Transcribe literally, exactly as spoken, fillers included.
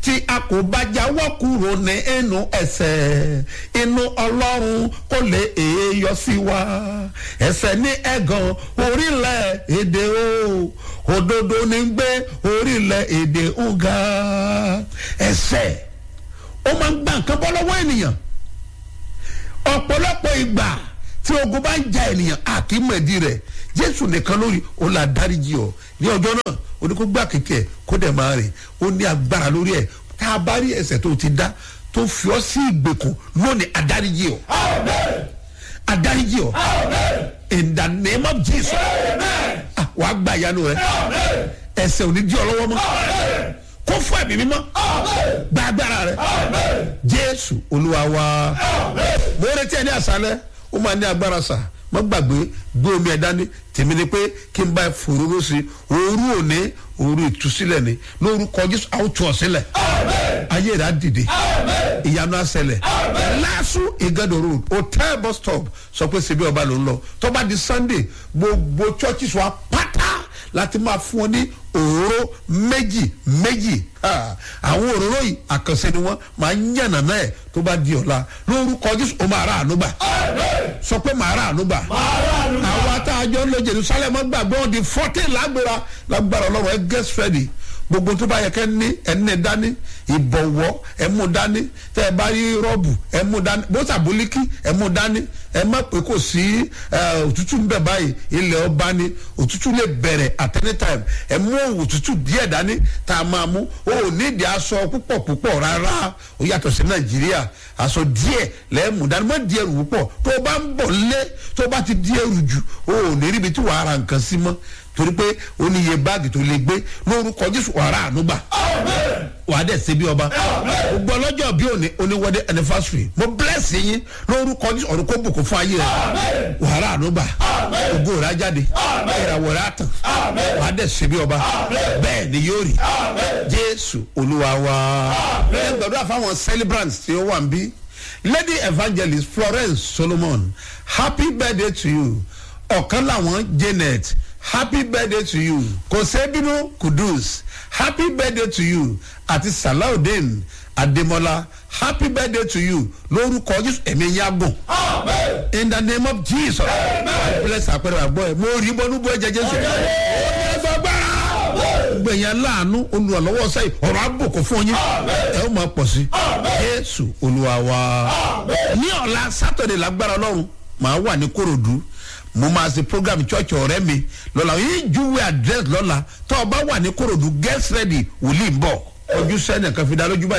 tí a kò bá jáwọ́ kúrò ní inú ẹ̀ṣẹ̀ inú ọlọ́run kò lè èèyàn sí wa ẹ̀ṣẹ̀ ní ẹ̀gàn orílẹ̀ èdè o òdodo ní gbé orílẹ̀ èdè ọ̀gá ẹ̀ṣẹ̀ ó máa ń gbà nǹkan bọ́ lọ́wọ́ ènìyàn ọ̀pọ̀lọpọ̀ ìgbà tí ogun bá ń ja ènìyàn àkímọ̀dí rẹ̀ jésù nìkan lórí ó là dáríjì ọ ní ọjọ́ náà ó ní kó gbà kékeré kó dẹ̀ máa rìn ó ní agbára lórí ẹ̀ tá a bá rí ẹ̀ṣẹ̀ tó ti dá tó fi ọ́ sí ìgbèkùn lónìí adáríjì ọ adáríjì ọ in the name of Jesus wà á gba ìyanu rẹ ẹ̀ṣẹ̀ ò ní dí ọ lọ́wọ́ mọ́ kó fún ẹ̀mí mímọ́ gba agbára rẹ jésù olúwa wa mo retí ẹ ní àṣálẹ́ ó máa ní agbára sà má gbàgbé gbé omi ẹ̀ dání tèmi ni pé kí n bá fòróró sí òru òní òru ìtúsílẹ̀ ni lórúkọ jésù àwùjọ ọ̀sílẹ̀ ayé rẹ̀ á dìde ìyanu á ṣẹlẹ̀ lásù ìgàdò road hotel bus stop sọ pé ṣebí ọba ló ń lọ tó bá di sunday gbogbo churches wa pátá láti máa fún ọ ní òróró méjì méjì àwọn òróró yìí àkànṣe ni wọ́n máa ń yànnà náà ẹ̀ tó bá di ọ̀la lórúkọ jésù ó máa rà àánú gbà sọ pé máa rà àánú gbà àwọn atájọ́ ń lọ jerusalem gbàgbọ́ wọn di fourteen lágbára lágbára ọlọ́run ẹ get ready gbogbo tó bá yẹ kẹ́ ní ẹni dání ìbọ̀wọ́ ẹ mú dání tẹ́ ẹ bá rí rọ́ọ̀bù ẹ mú dání bó sàbólíkì ẹ mú dání ẹ má pé kò sí òtútù ń bẹ̀ báyìí ilẹ̀ ọba ni òtútù lè bẹ̀rẹ̀ at any time ẹ mú òtútù díẹ̀ dání tá a máa mú o ò nídìí aṣọ púpọ̀ púpọ̀ rárá ó yàtọ̀ sí nàìjíríà aṣọ díẹ̀ lẹ́ẹ̀mú dání má di ẹrù púpọ̀ tó o bá ń bọ̀ lé tó o bá ti di ẹrù jù o ò ní ríbi tí wàá ra nǹkan sí mọ́ torí pé ó ní iye báàgì tó lè gbé lórúkọ jésù wàrà ànúgbà wàá dẹ̀ ṣe bí ọba gbogbo ọlọ́jọ́ bí òní oníwọ́dé anniversary mo bless yín lórúkọ jésù ọ̀run kó bùkún fún ayé rẹ̀ wàrà ànúgbà ògo rẹ̀ á jáde ìràwọ̀ rẹ̀ á tàn wàá dẹ̀ ṣe bí ọba bẹ́ẹ̀ ni yóò rí jésù olúwa wa ẹ gbàdúrà fáwọn celebrants tí ó wà ń bí lady evangelist florence solomon happy birthday to you ọ̀kan làwọn janet happy birthday to you kosebinu kudus happy birthday to you àti salaudeen ademola happy birthday to you lórúkọ jésù ẹ̀mí yàgùn in the name of jesus bless àpẹẹrẹ àgbọ̀ ẹ̀ mo rí bọ́nú bọ́ ẹ̀jẹ̀ jésù gbẹ̀yìn láàánú olùrànlọ́wọ́ sẹ́yìn ọ̀rọ̀ àbùkù fún yín ẹ̀ ó máa pọ̀ sí jésù olúwa wa ní ọ̀la sátọ̀dẹ̀ lágbára ọlọ́run màá wà ní kòròdú mo máa ṣe program church ọ̀rẹ́ mi lọ́la yìí júwe address lọ́la tó o bá wà ní kòròdú get ready wòlíì ń bọ̀ ojú sẹ́ni kan fi dá lójú báyìí.